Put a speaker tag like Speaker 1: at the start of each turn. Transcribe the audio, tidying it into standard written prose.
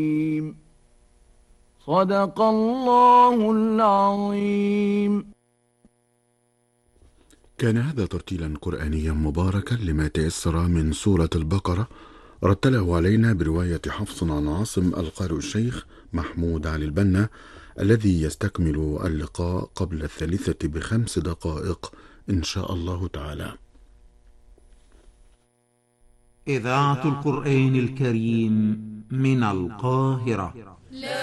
Speaker 1: صدق الله العظيم.
Speaker 2: كان هذا ترتيلا قرآنيا مباركا لما تيسر من سورة البقرة، رتله علينا برواية حفص عن عاصم القارئ الشيخ محمود علي البنا، الذي يستكمل اللقاء قبل 3 دقائق إن شاء الله تعالى.
Speaker 3: إذاعة القرآن الكريم من القاهرة.